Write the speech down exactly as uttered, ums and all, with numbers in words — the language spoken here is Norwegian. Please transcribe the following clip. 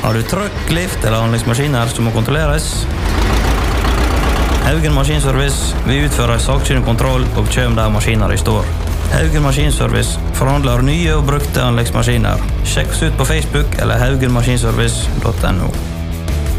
Har du trøkk, lift eller anleggsmaskiner som må kontrolleres? Haugen Maskinservice, vi utfører sakkyndig kontroll og kjøm der maskiner i står. Haugen Maskinservice forhandler nye og brukte anleggsmaskiner. Sjekk oss ut på Facebook eller haugenmaskinservice punktum no.